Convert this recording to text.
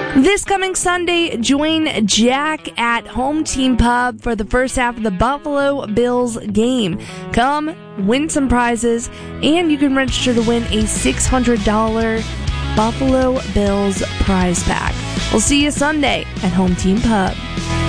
This coming Sunday, join Jack at Home Team Pub for the first half of the Buffalo Bills game. Come, win some prizes, and you can register to win a $600 Buffalo Bills prize pack. We'll see you Sunday at Home Team Pub.